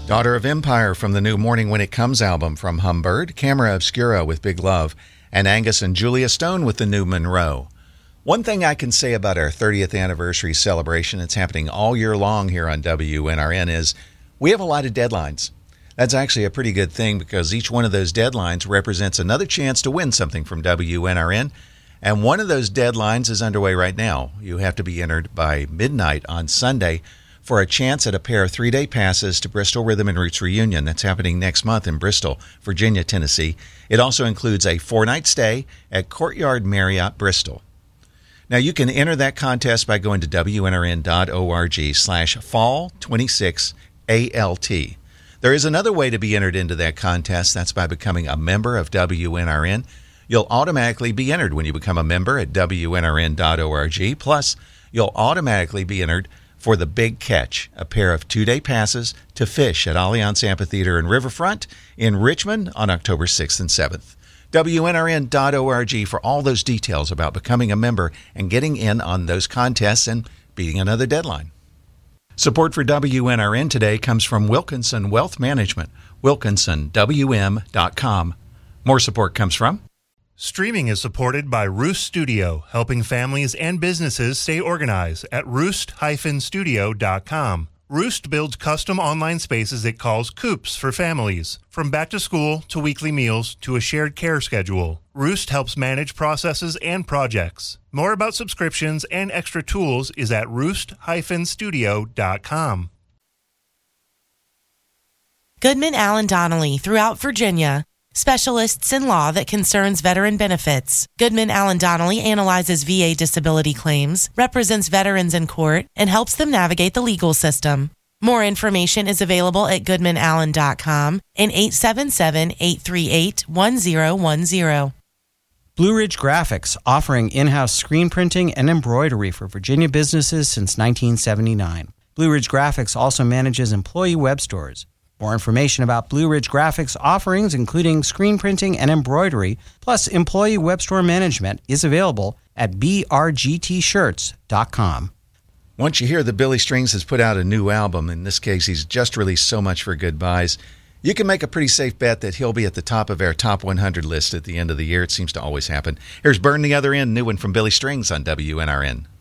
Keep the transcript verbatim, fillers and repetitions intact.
Daughter of Empire from the new Morning When It Comes album from Humbird, Camera Obscura with Big Love, and Angus and Julia Stone with the new Monroe. One thing I can say about our thirtieth anniversary celebration, it's happening all year long here on W N R N, is we have a lot of deadlines. That's actually a pretty good thing because each one of those deadlines represents another chance to win something from W N R N. And one of those deadlines is underway right now. You have to be entered by midnight on Sunday for a chance at a pair of three-day passes to Bristol Rhythm and Roots Reunion. That's happening next month in Bristol, Virginia, Tennessee. It also includes a four-night stay at Courtyard Marriott, Bristol. Now, you can enter that contest by going to W N R N dot org slash fall twenty-six A L T. There is another way to be entered into that contest. That's by becoming a member of W N R N. You'll automatically be entered when you become a member at W N R N dot org. Plus, you'll automatically be entered for the Big Catch, a pair of two-day passes to fish at Allianz Amphitheater and Riverfront in Richmond on October sixth and seventh. W N R N dot org for all those details about becoming a member and getting in on those contests and beating another deadline. Support for W N R N today comes from Wilkinson Wealth Management, wilkinson w m dot com. More support comes from Streaming is supported by Roost Studio, helping families and businesses stay organized at roost dash studio dot com. Roost builds custom online spaces it calls Coops for families. From back to school to weekly meals to a shared care schedule, Roost helps manage processes and projects. More about subscriptions and extra tools is at roost dash studio dot com. Goodman Allen Donnelly throughout Virginia. Specialists in law that concerns veteran benefits. Goodman Allen Donnelly analyzes V A disability claims, represents veterans in court, and helps them navigate the legal system. More information is available at goodman allen dot com and eight seven seven, eight three eight, one zero one zero. Blue Ridge Graphics, offering in-house screen printing and embroidery for Virginia businesses since nineteen seventy-nine. Blue Ridge Graphics also manages employee web stores. More information about Blue Ridge Graphics offerings, including screen printing and embroidery, plus employee web store management, is available at b r g t shirts dot com. Once you hear that Billy Strings has put out a new album, in this case he's just released So Much for Goodbyes, you can make a pretty safe bet that he'll be at the top of our top one hundred list at the end of the year. It seems to always happen. Here's Burn the Other End, new one from Billy Strings on W N R N.